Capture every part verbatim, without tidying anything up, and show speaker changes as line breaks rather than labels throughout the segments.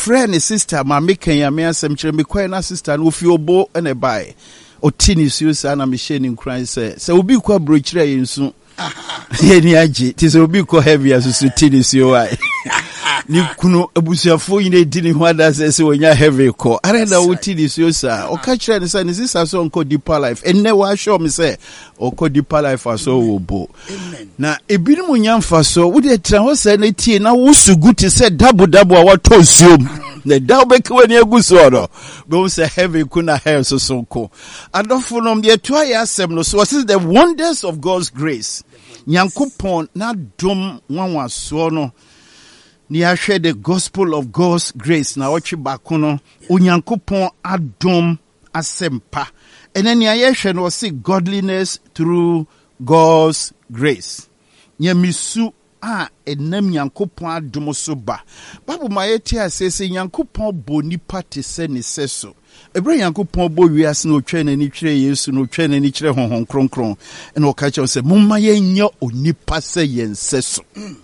friend sister ma me kan ya me asem kire me kwai na sister no fi obo na bai otini susa na me she ni nkran se se obi kwa bro kire yensu ye ni age ti se obi kwa heavy asusu tini suwa ni kuno abusuafo yine dini hwada se se wonya heavy ko arena wotini susa o ka kire ni se ni sister so nko deeper life enne wa show me se o ko deeper life aso obo na ebinim nyamfa so wo de tra ho se na tie na wo sugu ti se dabo dabo a wato suom na dawo be kwa ni aguso no be wo se heavy kuna hair so so ko adofo no de to ya asem no so what is the wonders of God's grace nyankopon na dom nwanwa so no ni ahwe the gospel of God's grace na ochi bako no onyankopon adom asempa eneni ayehwe no see godliness through God's grace nyamisu a enam nyankopon adom so ba babu mayeti asese nyankopon boni pate se ne seso ebra nyankopon bo wiase na otwa na ni twere Yesu na otwa na ni kyere honhon kronkron ena o ka che se mumma yenya onipa se yenseso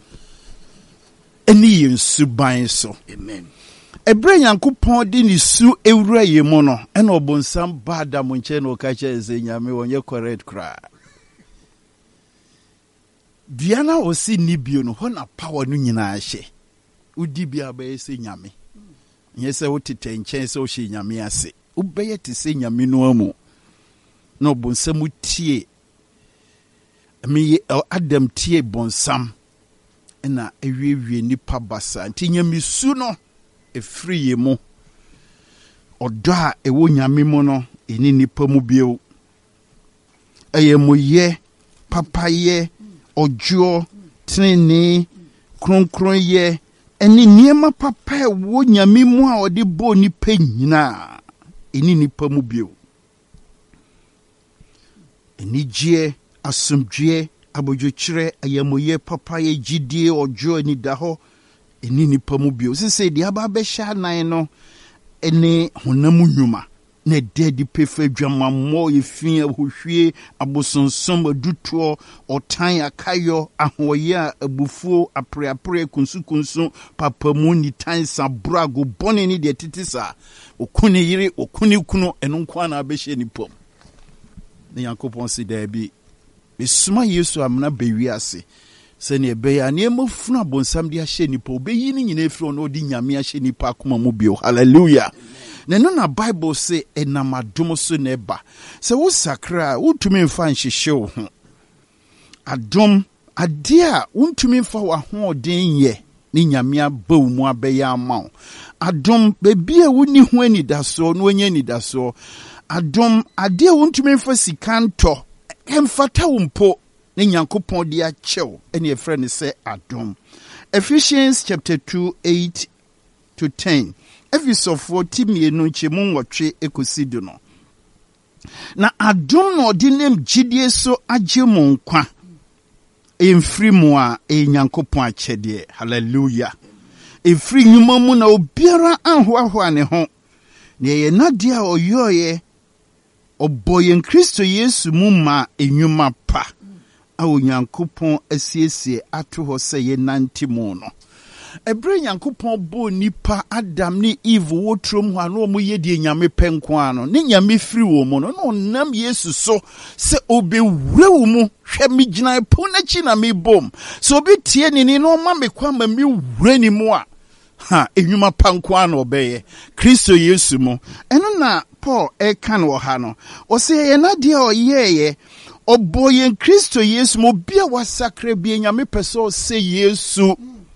eni yensu ban so amen ebra nyankopon di ni su ewura yemu no ena obonsam ba da mo nche na o ka che se nyame wonye correct kra Diana osi nibio no hona power no nyina ahye udi bia ba ese nyame nyese wotete nchen se o hye nyame ase ubeye te se nyame no amu no bonsam tie me Adam tie bonsam na ewiewie nipa basa nti nyamisu no efri yemu odo a ewo nyame mu no eni nipa mu bio ayemoye papaye ojo trene kronkron ye eni niema papa wo nyame mu a odi bo nipa nyina eni nipa mu bio eni gie asomdwe abodwokyere ayamoye papa ye gidie ojo eni daho eni nipa mu bio sese dia ba be sha nan no eni honamu nnwuma na dedi pefe dwamammo yefia hohwie abosonsom aduto otan akayo ahoye abufuo apreapre kunsu-kunsu papamu ni tansa brago bone ni de titisa okuni yire okuni kuno eno kwa na abehye ni pom na Yakobon si da bi besuma Yesu amna bewiase se ne beya ne mafuna bonsam de ahye ni pom beyi ni nyina efro no di nyame ahye ni pa akoma mu bio hallelujah. Neno na Bible say enamadom so neba se wo sakra wontumi mfa nhihye wo ho adom ade a wontumi mfa wa ho den ye ni nyame abawu mu abeya amaw adom bebi a woni ho ani daso no anya ni daso adom ade a wontumi mfa sikanto emfata wo mpo ni Nyankopon de achew ene efre ne se adom. Ephesians chapter two eight to ten Efisofo timienu nchemu nwotwe ekosido no. Na adom no de nem gidie so agye mo nkwa. Emfiri mo a Nyankopon akyede. Hallelujah. Efiri nyuma mu na obiara anhoahoa ne ho. Ne ye nade a oyoye oboyen Kristo Yesu mu ma enyuma pa. A Nyankopon asiesie ato ho se ye nantimo no. Ebre Nyankopon bo nipa Adam ni Eve wotrom ho ano mo yedie nyame penko ano ne nyame firi wo mo no no nam Yesu so se obewure wo mu hwe me gina po na chi na me bom so obi tie ni ni no ma me kwa ma me wure ni mu a ha enwuma panko ano obeye Kristo Yesu mo eno na Paul e kan wo ha no o se ye na de o yeye oboyen Kristo Yesu mo bia wasakre bia nyame peso se Yesu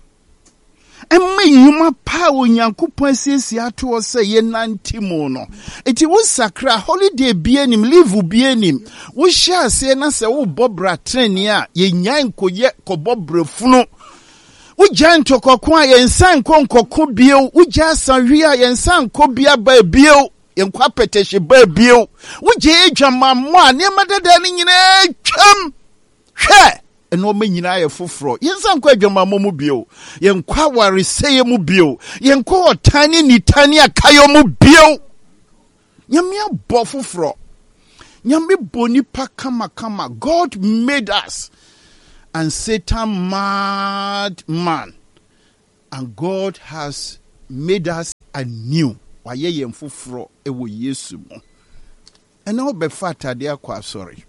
Emme yuma pa Onyankopon asiesie ato o se ye nantimo no. Eti wo sakra holiday bienim leave bienim. Wo sha se na se wo bobra treni a ye nyan koye ko bobre funu. Wo janto kokko a ye nsan konkoko bio, wo ja sanwi a ye nsan ko bia ba bio. Ye nkwa petehye ba bio. Wo je edwamammo a ne madada ni nyina twam. Hwe eno me nyina ye foforo yensa nkwa adwamammo mu bio yenkwa wareseye mu bio yenkwa otani ni tani akayo mu bio nyame abo foforo nyame boni pa kama kama. God made us and Satan mad man, and God has made us anew. Waye yen foforo ewo Yesu mo. Ena obefa atade akwa sorry.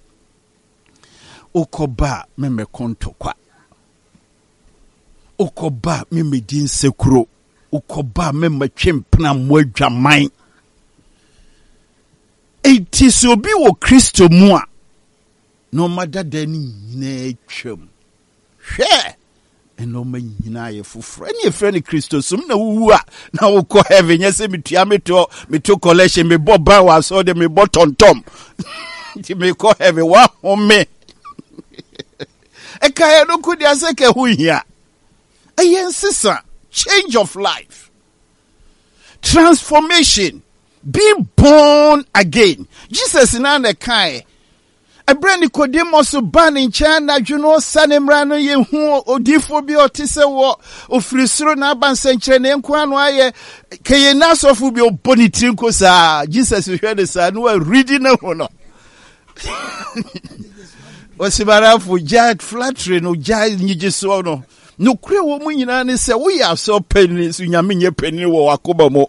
Okoba me me konto kwa. Okoba me me din sekuro. Okoba me me twempna mo adwaman. Enti so bi wo Kristo mu a no madada ni nyina atwam. Hwe eno ma nyina ye foforo. Eni efre ni Kristo sum na wuwu a na wo ko heaven yese metua meto meto collection me bo ba wa so de me bo tontom. Ti me ko heaven wa home. Ekaya no kudi aseke hu hia. Ayen sisa change of life. Transformation. Being born again. Jesus na na kai. Ebra Nicodemus ban in China juno sanemra no ye hu odifo bi otise wo ofirisuro na abansenkyere ne nkwa no aye keye nasofu bi obonitri nko sa Jesus hwe de sa no reading na ho no. Osibarafu jet flattery no jet nyigiso no. No kure wo mu nyina ne se wo ya so penni so nyame nye penni wo akoba mo.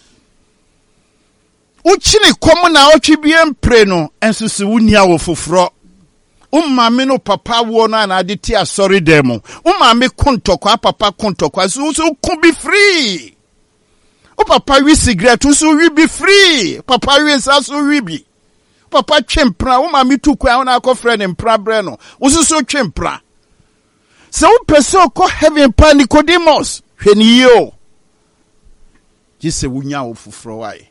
Uchini komu na ochibie mpre no ensusu wunia wo foforo. Umame no papa wo na na aditi asori demo. Umame kontokwa papa kontokwa so so kun be free. O papa wi cigarette so wi be free. Papa wi sa so wi bi. Papa twempra umame tukwa na akofre ne mpra bre no. Wo so so twempra. Se wo peso ko heaven pa Nicodemus hweni yo. Jise wunya wo foforo wai.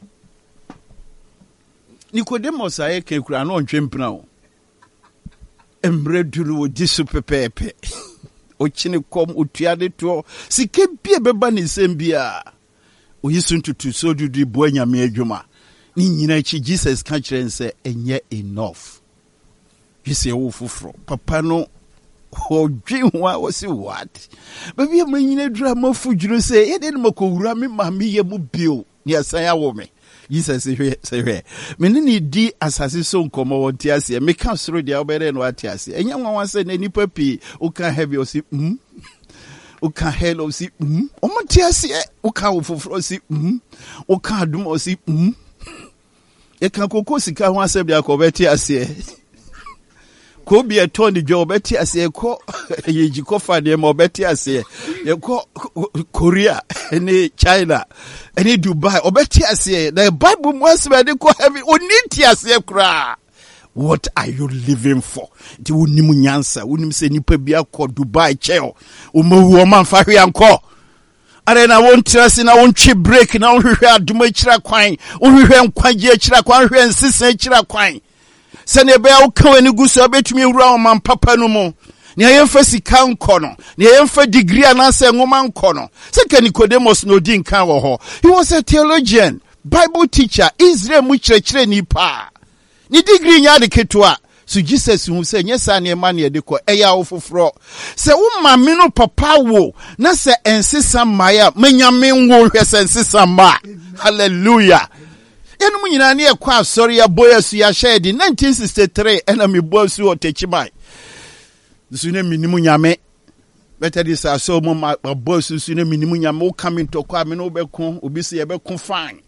Nicodemus aye kekura no ntwempna o. Emre duru wo disu pepepe. O chine kom otuade to sike bie beba ne sembia. O yisu ntutu so dudu bo anyame adwuma. Ni nyina chi Jesus ka kire nse enye enough. Yise wo foforo. Papa no o dwinwa wo si what? Baby am nyina dura mafudwuro se ye de no makowura me ma me ye mu bio. Ni asan ya wo me. Jesus say we me ni di asase so nkomo wonti ase me ka soro dia obere no ati ase enya nwanwa se na nipa pi o ka heavy o si mm o ka hell o si mm o moti ase o ka ofoforo si mm o ka adum o si mm e ka kokko sika ho ase bia ko beti ase ko bi eton di jo beti ase ko yeji ko fa de mo beti ase e ko Korea ni China any Dubai obeti ase the Bible must be de ko heavy oniti ase kra. What are you living for? Ti wonimu nyansa wonim se nipa bia ko Dubai cheo o mawu o man fa hwe anko are na won trase na won twe break na won hwe aduma kira kwan won hwe nkwaje kira kwan hwe nsisa kira kwan se ne be a ka wani guso obetumi wura o man papa no mo ni ayemfa sika nko no ni ayemfa degree anase ngoma nko no se ka Nicodemus no di nka wo ho. He was a theologian, Bible teacher, Israel mu kirekire ni pa ni degree nya de ketwa. So Jesus hu se nyesa na ema na de ko eya wo foforo se wo mame no papa wo na se ensesa maya manyame nwo hwe se ensesa ma. Hallelujah. Enu mu nyina na e kwa asori ya boya su ya shedi nineteen sixty-three ena me bosu o techimai sune minimu nyame better this so mo ma boss sune minimu nyame o come to kwa me no be kon obi se ye be kon fine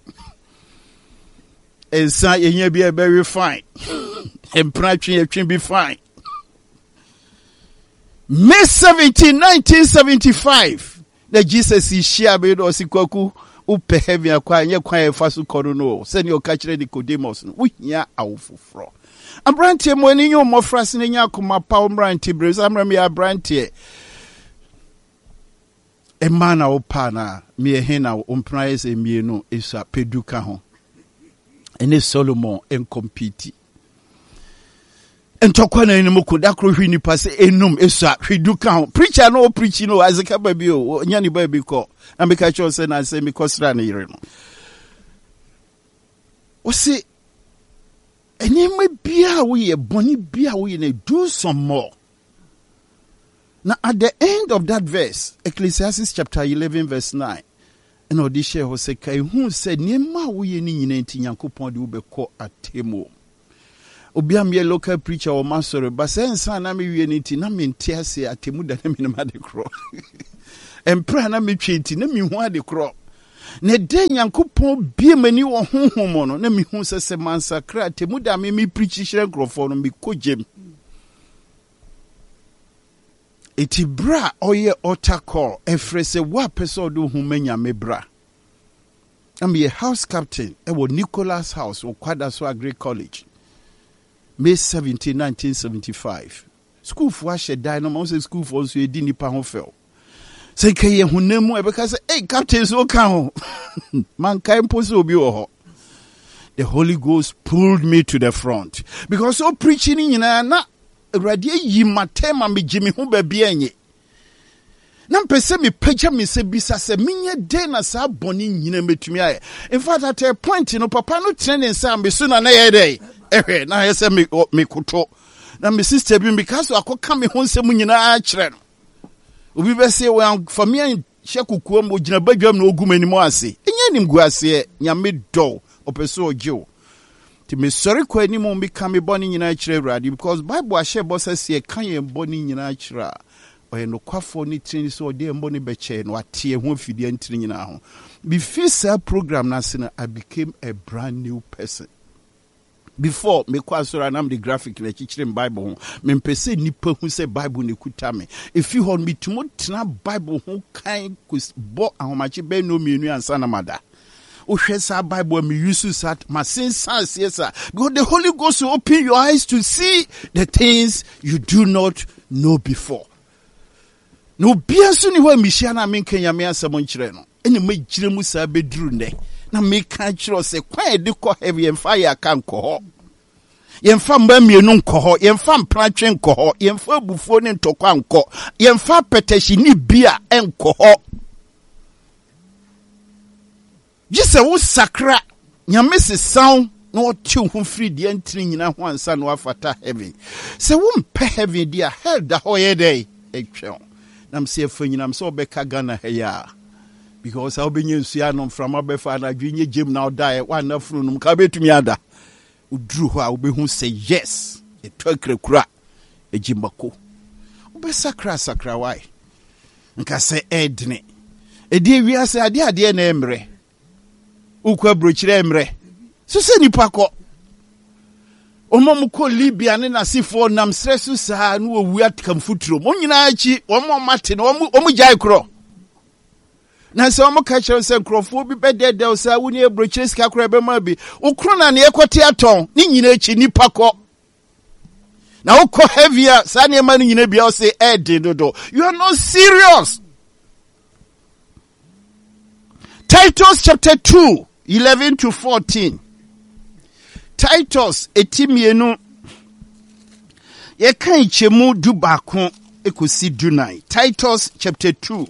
ensa yenye bi e very fine empra twen twen be fine. May seventeenth nineteen seventy-five the Jesus is share be do sikwaku upe heavy akwa nye kwa e fasu kono no se ni o ka kire Nicodemus no uhia awofoforo. Abrantie mo ni nyo mo frase ne nya koma pa omrantie brez amram ya abrantie e mana o pa na me he na o mprise mie no esa peduka ho ene Solomon en compete entokwa na ni moko da kro hwi ni pase enum esa hwiduka ho preacher no preach no azeka ba bi o nya ni ba bi ko na me ka cho se na se me kosra na yire no o se eni me bia wo ye boni bia wo ye na do some more. Now at the end of that verse, Ecclesiastes chapter eleven verse nine, and Odisha Hoseka who said Nema wo ye ni nyina nti Nyankopon de wo be ko atemo. Obiam ye local preacher or master but say nsa na me wie ni nti na me nte ase atemu da na me na de kro. Empra na me twe nti na me hu ade kro. ne de Nyankopɔn bie mani wɔ honhom no na mehu sɛ sɛ mansakra temu da me me preach hyerɛ nkrɔfo no me kɔgyem. Eti bra oye altar call efre se wa pese do hu manyame bra. I'm a house captain e wo Nicholas House wo Kwadaso Agri College. May seventeenth nineteen seventy-five. School for a dynamo say school for so edi nipa ho fel. Say ke ye hunemu e beka say hey captain so kan ho. Man kan pose obi wo ho. The Holy Ghost pulled me to the front because so preaching in na radio yi matema me jimi ho ba bia nye na mpese me pagya me se bisa se menye den na sa boni nyina metumi aye. In fact at a point no papa no training sa me so na na ye dey ehwe na ye se me me koto na me sister bi because akoka me ho nsem nyina a kire no obi be se we for me hye kokuo mo gina badwam na ogum anim ase enye nim gu ase nyame do opeso ogyo. Ti me sorry kwa ni mo mi ka me boni nyina kire Awurade because Bible ahye bo sase e kan ye boni nyina kire oye no kwafo ni trini so de mboni beche no atie ho afidie ntiri nyina ho. Before that program na se I became a brand new person. Before me kwa sora na me graphic le kikire Bible ho me mpese nipa hu se Bible ne kuta me if you hold me tumo tena Bible ho kan bo ahomache be no mienu ansa na mada. Uhwesa Bible me use that my sense yes sir because the Holy Ghost will open your eyes to see the things you do not know before. No biasu ni wa mihia na me kan yame asem nkire no ene magire mu sa beduru ne na me kan kire se kwa e de kɔ heavy and fire kan kɔ ho yemfa mba mienu nkɔ ho yemfa mpratwe nkɔ ho yemfa bufuo ne ntokwa nkɔ yemfa petashi ni bia enkɔ ho. Jise wo sakra nyame se sound no tiu hu free de antri nyina ho ansa no afata heaven se wo mpe heaven dia hell da ho ye dey etwe nam se afanyina so obeka Ghana heya because how benye nsia no from abefa na dwenye gem na odai wa na funu num ka betumi ada uduru ho a obehu say yes etwa krakura ejimbako obe sakra sakra why nka se edne edi wi ase ade ade na emre ukwa brochire emre so se nipa ko omom ko Libya ne nasifo nam stresu sa no owu atkam futuro mo nyina achi omom mate no omu jai kro na se omo ka kire se nkrofo bi bedede sa woni ebrochire sika kro be ma bi ukro na ne ekote aton ni nyina achi nipa ko na ukọ heavier sa ne ma ni nyina bia o se ed dodo you are not serious. Titus chapter two eleven to fourteen. Titus etimienu ye kan chemu du bakon ekosi dunai. Titus chapter two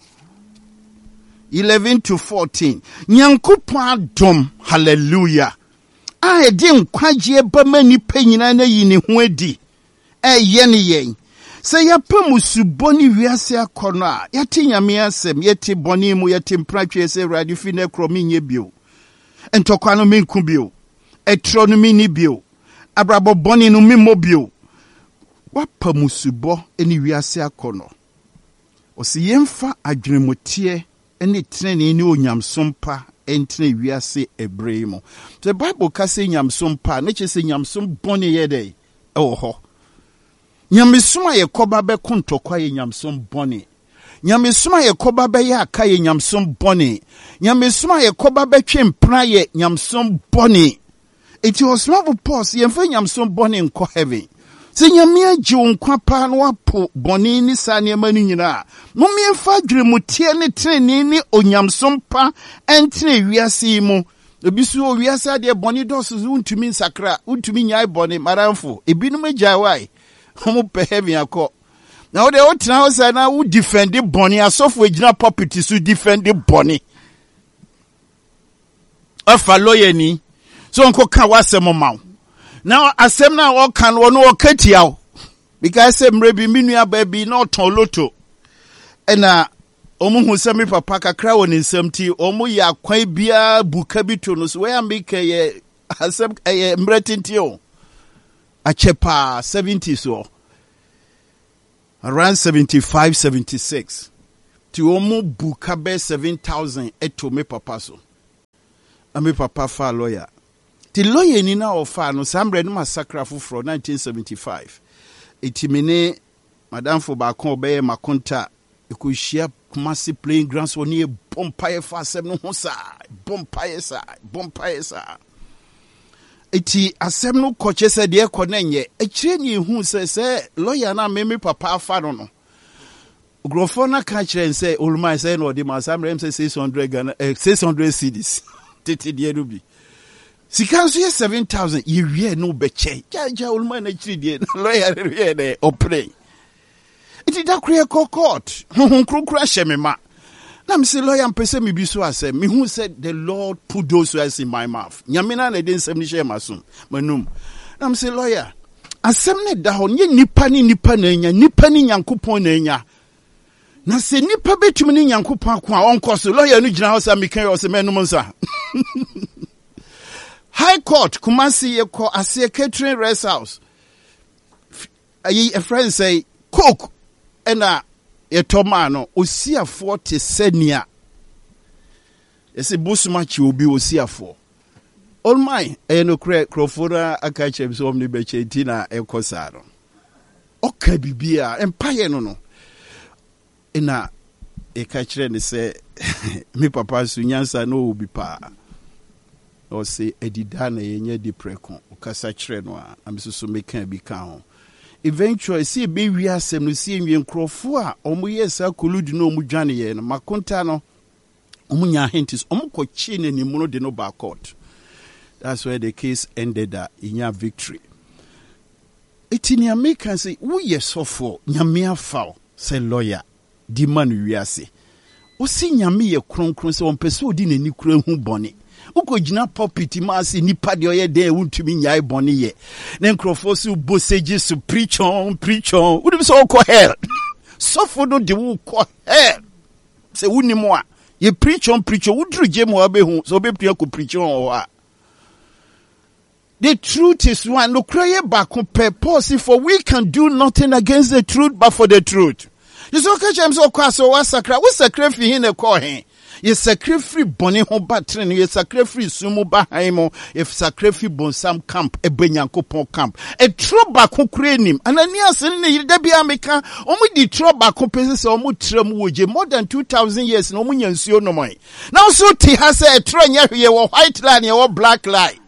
eleven to fourteen. Nyankopon adom hallelujah. A e di nkwaje ba mani panyina na yi ne ho adi. E ye ne yen. Se ya pamusu boni wiase akono a yate nyame asem yate boni mu yate mpratwe se Awurade fi na kromi nye bio entokwa no menku bio etro no mini bio abrabo boni no mimo bio wa pamusu bo eni wiase akono o se yemfa adwenemotie eni trene ni onyamsompa entene wiase ebremo. The Bible ka se nyamsompa na che se nyamsom boni ye dey e wo ho. Nyamesuma ye koba be kontokwa ye nyamsom boni. Nyamesuma ye koba be ya aka ye nyamsom boni. Nyamesuma ye koba be twempra ye nyamsom boni. Eti osmavu pos ye mfa nyamsom boni nko heaven. Se nyame agye nkwa pa no apo boni ni sa ne manu nyina. Mo me mfa dweremutie ne trene ni onyamsom pa entene wiase mu. Ebisu o wiase ade boni dosu untumi nsakra, untumi nyai boni maramfo. Ebinum agya wai. Homo pe heaven akọ. Now the old house and now would defend the bonny as software general property to defend the bonny. Afa lawyer ni. So unko kan wasem ma. Now asem na wo kan wo no katiaw. Because sem rebi minua baby no ton loto. Ena omu hu semi papa kakra woni nsam ti omu ya kwan bia buka bi to no so we am ke ye asem eh mretinti o. Achepa seventy so. Around seventy-five, seventy-six. ti omu buka be seven thousand eto me papa so. Ame papa fa lawyer. Ti lawyer ni na ofa no sambre no massacre fufro nineteen seventy-five. Iti mene madam fo ba kon obeye makonta ekuhia Kumasi playing grounds oni e bompaye fa asem no ho sa bompaye sa bompaye sa. Iti asem no koche se de ko na nye ekire ni hu se se lawyer na me papa afa no no. Grofona ka kire se oluma se no de ma samre se six hundred Ghana eh, six hundred cedis. Tete de rubi. Sika so ye seven thousand ye wie no be che. Ja ja oluma na kire de lawyer wie de opre. Iti da kriye ko court. Hun krokra shemema. Na me say lawyer mpese me bi so asem. Me who said the Lord put those words in my mouth. Nyamina na den sem ni share masum. Manum. Na me say lawyer asem ne da ho nye nipa ni nipa na nya nipa ni Nyankopon na nya. Na se nipa betumi ni Nyankopon ko a onko so lawyer no gina ho sa me kan yo se menum nsa. High Court Kumasi ye ko ase catering rest house. Ayi a friend say cook ena etomano osiafo te senia ese busmachi obi osiafo all my eno kre krofora aka chem so omni beche tina ekosa no oka bibia empire no no ena e ka kire ne se mi papa su nyansa no obi pa o se edida na yenye di preko okasa kire no a amisusu meka bi ka ho. Eventually, see be we are some see me crofo a omu yesa koludi no omu dwane ye no makonta no omu nya hintis omu kochi ne nimu de no back court. That's where the case ended uh, in your victory. Etini American say wo yesofo nyame afa say lawyer di man wiase. O si nyame ye kronkron se on pese odi nani kura hu bone. Uko jina pulpit ma se nipa de oye de wuntumi nyai bone ye na nkrofo so boseji so preach on preach on wo dem so ko hell so for no de wo ko hell se wuni mo a ye preach on preach on wo dru je mo abehu so be pia ko preach on o a. The truth is one no cry back compare pause for we can do nothing against the truth but for the truth. You so catch am so kwa so wa sakra wo sakra fi hin e ko hen. Ye sacrifice boni ho batren ye sacrifice sumu bahaimo if sacrifice bonsam camp e benyankopon camp e troba kokrenim ananias ne yida bia meka omu di troba kopese se omu tram woje more than two thousand years no omu nyansuo no moy now so ti ha se e tro nya hwe wo white line ye wo black line.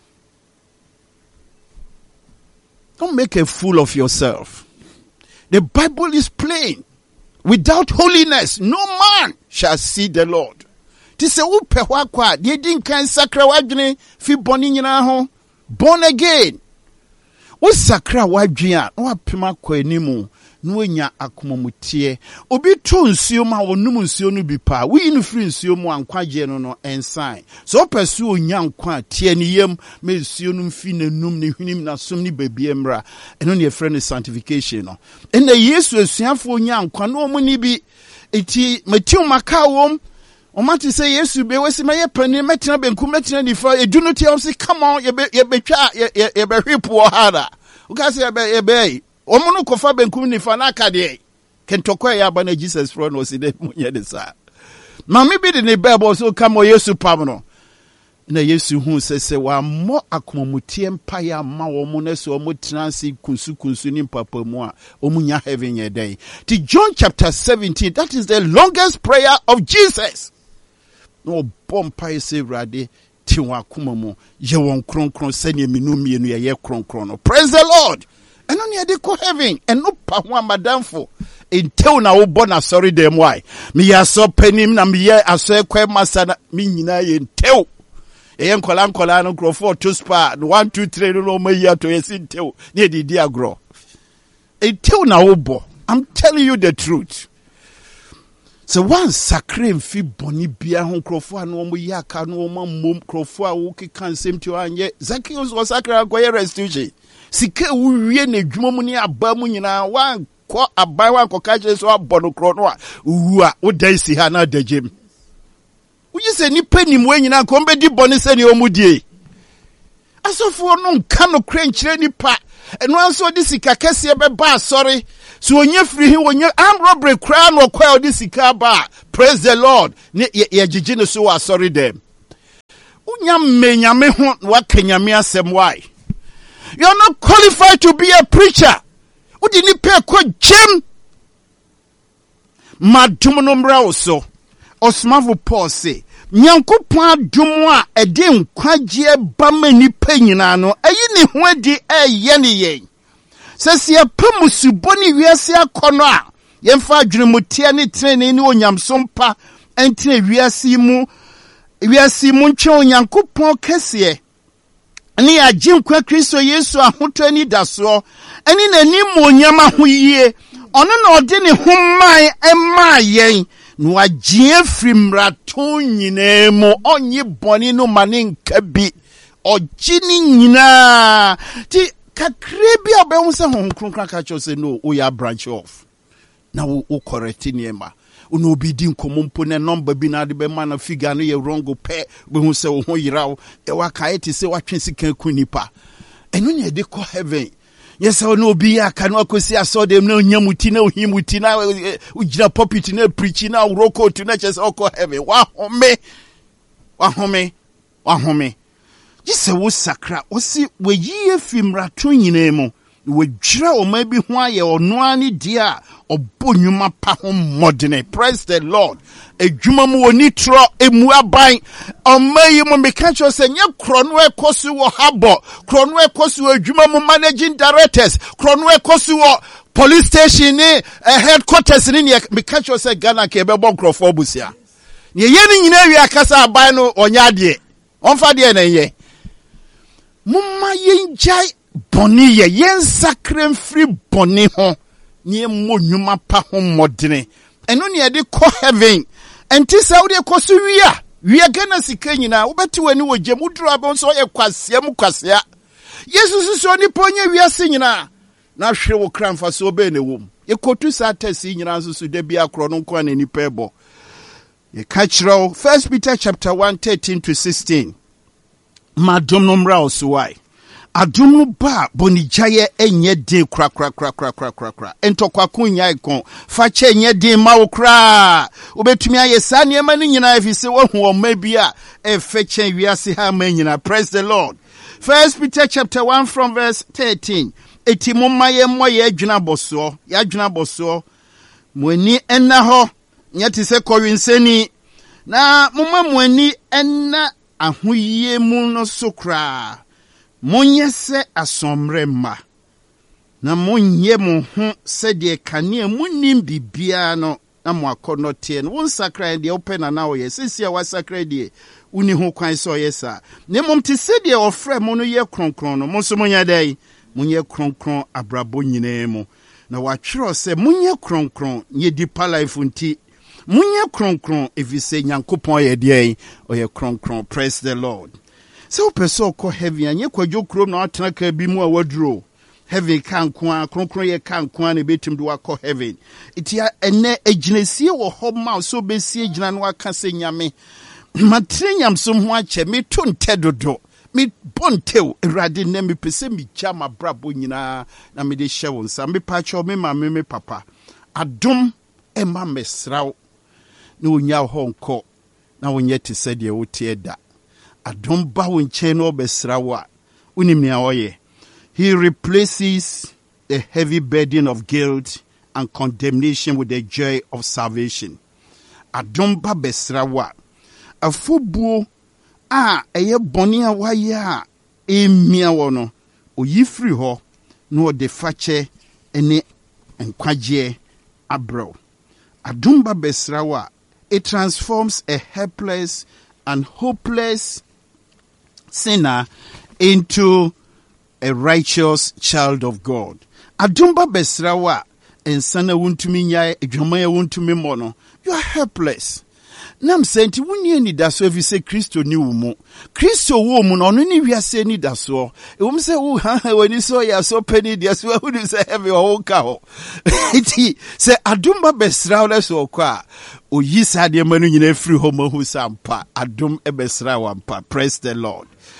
Don't make a fool of yourself. The Bible is plain. Without holiness, no man shall see the Lord. Tise upe wakwa, die din kan sakra wadwene fi boni nyina ho. Born again. O sakra wadwene a wa pema kwa animu, no nya akomomutie. Obi to nsuo ma wonum nsuo no bi pa. Wi inu free nsuo mu ankwaje no no ensign. So pesu onya nkwa tie ni yem me nsuo no mfi nanum ne hwenim na som ni babie mra. Eno ne friend sanctification no. Ena Yesu asuafo onya nkwa no mu ni bi eti matiu maka wom. Omati say Yesu be wesi ma ye pani metina benku metina nifa edu no tie say come on ye be ye betwa ye ye be hwepo hara. Uka say ye be ye be omuno kofa benkum nifa na akade kentokwa ya ba na Jesus fro no si de munye de sa mami bi de ne bible so come Yesu pam no na Yesu hu se se wa mo akomomutie mpa ya ma wo mo na so mo transi kunsu kunsu ni papa mu a omunya heaven ye day. To John chapter seventeen, that is the longest prayer of Jesus. No bompa se rade ti wa komomu ye won kronkron sene minu mienu ye ye kronkron no. Praise the Lord. And only a deco heaven and no pa madam for until now bona sorry them why me ya so penim na me ya aso ekwe masana me nyina ye ntew e nkola nkola no crofo to spa one two three no ma ya to yesi ntew ne di di agro until now obo. I'm telling you the truth. So one sacred fi boni bia ho crofo anu mo ya ka no ma mom crofo a wo kan sem to anye Zacchaeus was sacred go restitution. Sike uwie na dwuma mu ni aba mu nyina wan ko abai wan ko ka je so abono kro no a uwu a wodan si ha na dajem uyi se ni panim we nyina ko mbedi bone se ni omudie asofo no nka no kra nkyerɛ nipa eno anso de sika kɛse be ba sorry so onye free hi onye am robbery kra no kwa de sika ba praise the Lord ne ye gigi no so sorry them unya menyame ho wa kanyame asem why you're not qualified to be a preacher udi ni pe ko gem madum no mra oso osmavo Paul say Nyankopon adom a ede nkwagye ba mani pa nyina no ayi ne ho adi eye ne yen sese pamusubo ne wiase akono a yemfa adwenemutia ne trene ne onyamsompa entine wiase mu wiase mu ntwe Nyankopon kese ne agye nkwa Kristo Yesu ahoto ani daso ani nanim onyama ho yie ono na ode ne ho man ema yen no agye frimrato nyinemu onye boni no mane nka bi ogini nyina ti kakre bi obehu se hon kronkran ka cho se no o ya branch off na wo correct niema ono obi di nkomompo ne number bi na de be man figure no ye wrong pe behu se wo ho yirawo e wa kae ti se watwe sika kunipa eno ne de ko heaven yes no obi aka no akosi aso dem na onyamuti na ohimuti na ugira pulpit na preach na roko to na chese oko heaven wa home wa home wa home yese wo sakra osi weyi efimrato nyinemu wodwira o ma bi ho aye ono ani dia obonwuma pa ho modene praise the Lord edwuma mu oni tro emu aban omayi mu meka cho se nye krono ekosu wo habo krono ekosu edwuma mu managing directors krono ekosu wo police station ni uh, headquarters ni meka cho se Ghana ke be bon crofo busia ne ye ni nyina wi akasa aban no onya de onfa de na ye mumma yenjai boni ye yen sakren free boni ho ni mo nwuma pa ho modene eno ne de ko heaven enti saudi koso wia wia Ghana sika nyina wobeti wani wogem uduru abon so ye kwasea mu kwasea yesu so ni ponye wia se nyina na hwe wo kramfa so be ne wom ye kotu satasi nyina so so da bia kro no kwa na ni pebo ye ka kiro First Peter chapter one thirteen to sixteen madom no mra oswai adum no ba bonijaye enye din kra kra kra kra kra kra kra entokwa kunya ikon fa che enye din ma wo kra obetumi ayesa ne ma ni nyina afise wo hu o ma bia e fe chen wiase ha ma nyina praise the Lord. First Peter chapter one from verse thirteen eti momma ye moye adwuna boso ya adwuna boso moani enna ho nyati se kowenseni na momma moani enna ahoyie mu no sokra monye se asomre ma na monye mo ho se de kane munim bibia no na mo akono tie no won sakra de open na na oye sisia wa sakra de uni ho kwan so yesa ne mom te se de ofre mo no ye kronkron no mo so monya dai monye kronkron abrabo nyina mu na wa twero se monye kronkron ye deeper life nti monye kronkron evise Nyankopon ye de oye kronkron praise the Lord. So person ko heaven anye kwadwo krom na atena ka bi mu a waduro heaven kan kwa kronkron ye kan kwa na betim do akọ heaven itia ene aginesie wo ho ma so besie gina no aka se nyame matre nyamsom ho ache me to nte dodo me bontew erade na me pese mi chama brabo nyina na me de hye won sa me pa cho me ma me me papa adom e ma mesraw na onya ho nko na wonye te se de wo tie da adom ba won che no besrawa unim ne awoye. He replaces the heavy burden of guilt and condemnation with the joy of salvation. Adom ba besrawa afubuo a eye boni a waye a emia wo no oyifri ho no de fache ene enkwagye abro. Adom ba besrawa it transforms a helpless and hopeless sinner into a righteous child of God. Adumba besrawa ensana wuntumi nyae edwamaya wuntumi mono. You are helpless. Nam senti wunye ni daso evi se Kristo ni umu. Kristo wo mu no no ni wiase ni daso. E wum se wo ha wani so ya so peni dia so hu ni se heavy o ka ho. Iti se adumba besrawa le so kwa oyi sade manu nyina free ho mahu sampa adum ebesrawa mpa praise the Lord.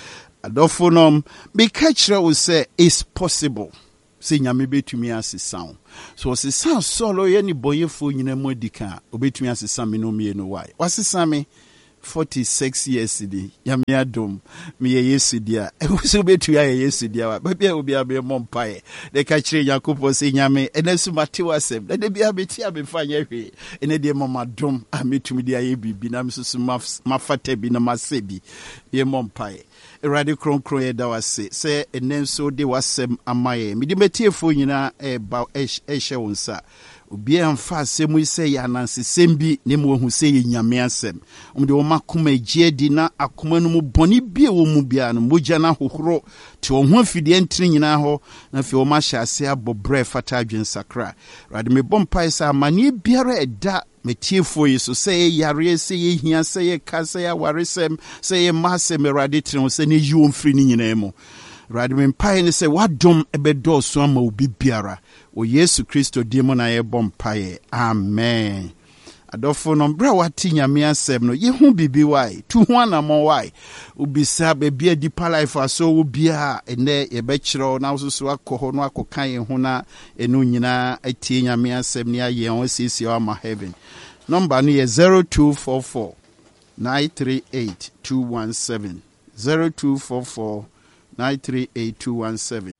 adofo nom be catch wo say is possible say nyame betumi asesa wo so osesa solo ye ni boyefo nyina mu adika obetumi asesa me no me no why wasesa me forty-six years di nyame adom me ye yesu dia e wo so betumi aye yesu dia wa ba bia obi abe mompae de ka kire yakobo say nyame enasu mate wasem de bia beti abefa nya hwe ene de mama dom ametumi dia ye bibi na msusu mafata bi na masebi ye mompae erade kronkron ye da wase se enenso de wasem amaye mede metiefo nyina e ba ehye wonsa obi amfa asemu ise ya nansesem bi ne mo hu se ye nyame asem omde wo makoma gie di na akoma no mu boni bi wo mu bia no mogya na hohoro te wo ho afide ntiri nyina ho na fi wo ma hyase abobre fata adwen sakra rade me bompai sa amane biara eda metiefo yi so say yare say ye hia say ye ka say awaresem say ye masem erade tren say ne yi wo mfiri ni nyina mu rade me mpai ne say wadom ebedo so ama obi biara o Yesu Kristo di mo na ye bompae amen adofo no bra wati nyame asem no ye hu bibi wai tu hu anamo wai ubisa be bia deeper life aso wo bia ene ye be kire na so so akọ no akokan ye hu na enu nyina atie nyame asem ne aye on sisi o ma heaven number no ye zero two four four nine three eight two one seven zero two four four nine three eight two one seven